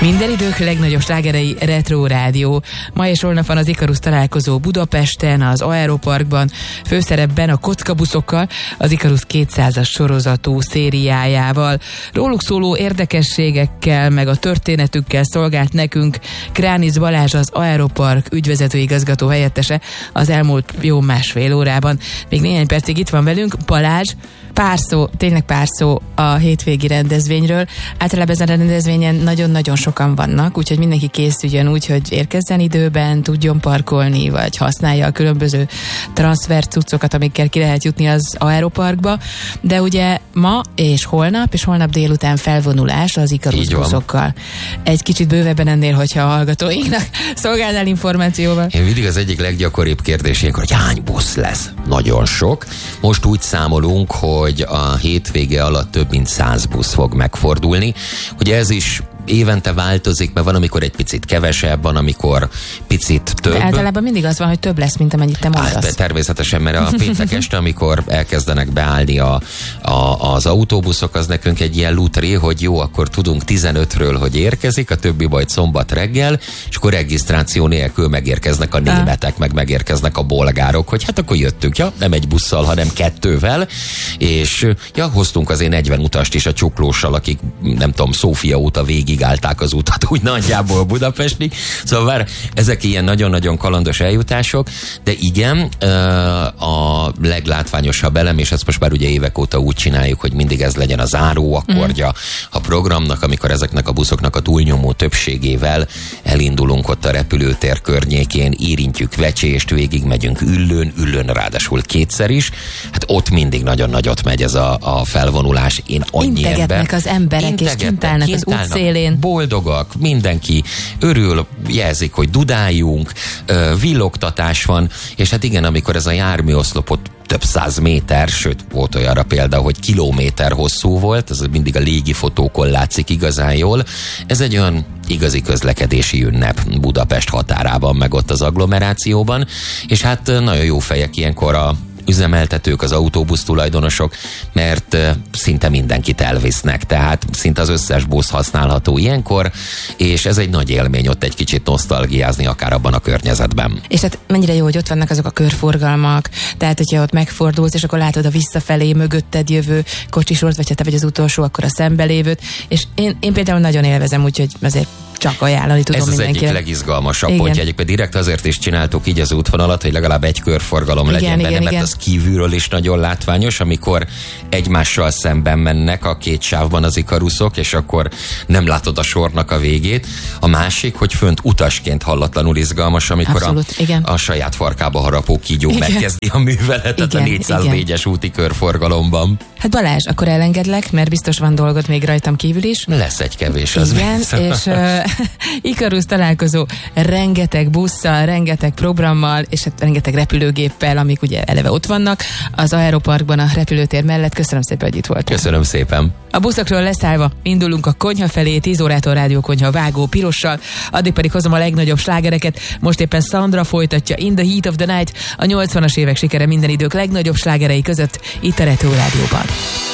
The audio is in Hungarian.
Minden idők legnagyobb slágerei Retro Rádió. Ma és holnap van az Ikarus találkozó Budapesten, az Aeroparkban, főszerepben a kockabuszokkal, az Ikarus 200-as sorozatú szériájával. Róluk szóló érdekességekkel, meg a történetükkel szolgált nekünk Kránic Balázs, az Aeropark ügyvezető igazgató helyettese az elmúlt jó másfél órában. Még néhány percig itt van velünk. Balázs, tényleg pár szó a hétvégi rendezvényről. Általában ezen a rendezvényen nagyon-nagyon sokan vannak, úgyhogy mindenki készüljön úgy, hogy érkezzen időben, tudjon parkolni, vagy használja a különböző transfer cuccokat, amikkel ki lehet jutni az Aeroparkba. De ugye ma és holnap délután felvonulás az Ikarus buszokkal. Egy kicsit bővebben ennél, hogyha a hallgatóinknak szolgálnál információval. Én mindig az egyik leggyakoribb kérdés ilyenkor, hogy hány busz lesz? Nagyon sok. Most úgy számolunk, hogy a hétvége alatt több mint 100 busz fog megfordulni. Ugye ez is évente változik, mert van, amikor egy picit kevesebb, van, amikor picit több. De általában mindig az van, hogy több lesz, mint amennyit te mondasz. Természetesen, mert a péntek este, amikor elkezdenek beállni az autóbuszok, az nekünk egy ilyen lutri, hogy jó, akkor tudunk 15-ről, hogy érkezik, a többi majd szombat reggel, és akkor regisztráció nélkül megérkeznek a németek, meg megérkeznek a bolgárok, hogy hát akkor jöttünk, nem egy busszal, hanem 2-vel, és hoztunk azért 40 utast is a csuklóssal, akik nem tudom, Szófia óta végigállták az utat úgy nagyjából Budapestig. Szóval ezek ilyen nagyon-nagyon kalandos eljutások, de igen, a leglátványosabb elem, és ezt most már ugye évek óta úgy csináljuk, hogy mindig ez legyen a záró akkordja a programnak, amikor ezeknek a buszoknak a túlnyomó többségével elindulunk ott a repülőtér környékén, érintjük Vecsést, végig megyünk Üllőn ráadásul kétszer is. Hát ott mindig nagyon nagyot megy ez a felvonulás. Integetnek az emberek, és kint állnak az útszélén. Boldogak, mindenki örül, jelzik, hogy dudáljunk, villogtatás van, és hát igen, amikor ez a járműoszlopot több 100 méter, sőt volt olyanra példa, hogy kilométer hosszú volt, ez mindig a légi fotókon látszik igazán jól. Ez egy olyan igazi közlekedési ünnep Budapest határában, meg ott az agglomerációban, és hát nagyon jó fejek ilyenkor a üzemeltetők, az autóbusz tulajdonosok, mert szinte mindenkit elvisznek, tehát szinte az összes busz használható ilyenkor, és ez egy nagy élmény ott egy kicsit nosztalgiázni akár abban a környezetben. És hát mennyire jó, hogy ott vannak azok a körforgalmak, tehát hogyha ott megfordulsz, és akkor látod a visszafelé mögötted jövő kocsisort, vagy ha te vagy az utolsó, akkor a szembelévőt, és én például nagyon élvezem, úgyhogy azért csak ajánlani tudom mindenkinek. Ez az egyik legizgalmasabb pontja. Egyébként direkt azért is csináltuk így az útvonalat, hogy legalább egy körforgalom legyen benne, mert az kívülről is nagyon látványos, amikor egymással szemben mennek a két sávban az Ikaruszok, és akkor nem látod a sornak a végét. A másik, hogy fönt utasként hallatlanul izgalmas, amikor a saját farkába harapó kígyó megkezdi a műveletet a 404-es úti körforgalomban. Hát Balázs, akkor elengedlek, mert biztos van dolgod még rajtam kívül is. Lesz egy kevés az. Igen, és Ikarus találkozó rengeteg busszal, rengeteg programmal, és hát rengeteg repülőgéppel, amik ugye eleve ott vannak az Aeroparkban, a repülőtér mellett. Köszönöm szépen, hogy itt voltál. Köszönöm szépen. A buszokról leszállva indulunk a konyha felé, 10 órától rádiókonyha vágó pirossal, addig pedig hozom a legnagyobb slágereket. Most éppen Sandra folytatja In the Heat of the Night, a 80-as évek sikere minden idők legnagyobb slágerei között itt a Retro Rádióban.